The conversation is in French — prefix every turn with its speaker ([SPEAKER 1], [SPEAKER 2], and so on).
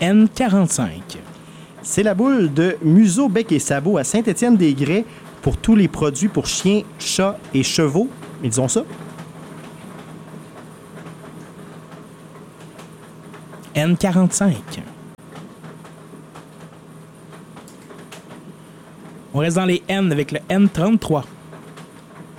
[SPEAKER 1] N45.
[SPEAKER 2] C'est la boule de Museau, Bec et Sabot à Saint-Étienne-des-Grès pour tous les produits pour chiens, chats et chevaux. Ils ont ça.
[SPEAKER 1] N45. On reste dans les N avec le N33.